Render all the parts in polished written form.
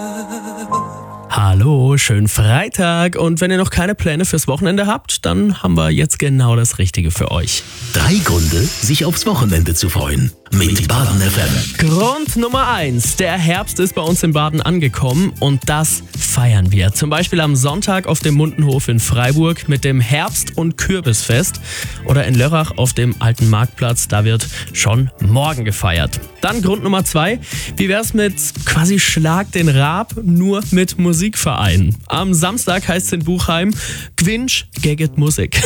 Hallo, schönen Freitag, und wenn ihr noch keine Pläne fürs Wochenende habt, dann haben wir jetzt genau das Richtige für euch. 3 Gründe, sich aufs Wochenende zu freuen. Mit Baden FM. Grund Nummer 1. Der Herbst ist bei uns in Baden angekommen und das feiern wir. Zum Beispiel am Sonntag auf dem Mundenhof in Freiburg mit dem Herbst- und Kürbisfest oder in Lörrach auf dem alten Marktplatz. Da wird schon morgen gefeiert. Dann Grund Nummer 2. Wie wär's mit quasi Schlag den Raab, nur mit Musikvereinen? Am Samstag heißt es in Buchheim Gwinsch Gegget Musik.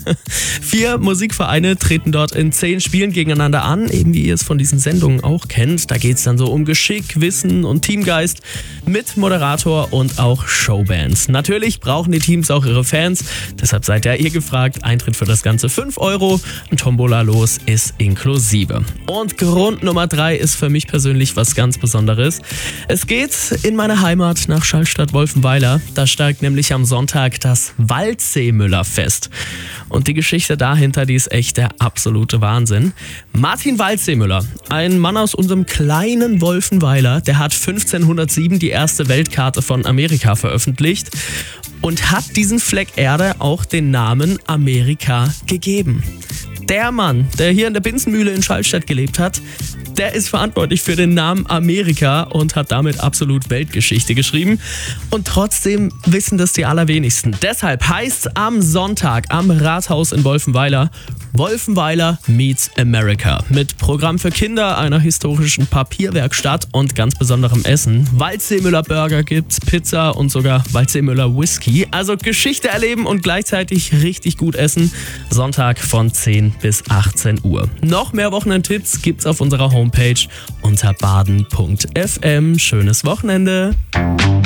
4 Musikvereine treten dort in 10 Spielen gegeneinander an, eben wie ihr es von diesen Sendungen auch kennt. Da geht es dann so um Geschick, Wissen und Teamgeist mit Moderator und auch Showbands. Natürlich brauchen die Teams auch ihre Fans, deshalb seid ja ihr gefragt. Eintritt für das Ganze 5 €, ein Tombola-Los ist inklusive. Und Grund Nummer 3 ist für mich persönlich was ganz Besonderes. Es geht in meine Heimat nach Schallstatt-Wolfenweiler. Da steigt nämlich am Sonntag das Waldseemüller-Fest. Und die Geschichte dahinter, die ist echt der absolute Wahnsinn. Martin Waldseemüller, ein Mann aus unserem kleinen Wolfenweiler, der hat 1507 die erste Weltkarte von Amerika veröffentlicht und hat diesen Fleck Erde auch den Namen Amerika gegeben. Der Mann, der hier in der Binsenmühle in Schallstatt gelebt hat, der ist verantwortlich für den Namen Amerika und hat damit absolut Weltgeschichte geschrieben. Und trotzdem wissen das die allerwenigsten. Deshalb heißt am Sonntag am Rathaus in Wolfenweiler Wolfenweiler meets America. Mit Programm für Kinder, einer historischen Papierwerkstatt und ganz besonderem Essen. Waldseemüller Burger gibt's, Pizza und sogar Waldseemüller Whisky. Also Geschichte erleben und gleichzeitig richtig gut essen. Sonntag von 10 bis 18 Uhr. Noch mehr Wochenendtipps gibt's auf unserer Homepage unter baden.fm. Schönes Wochenende!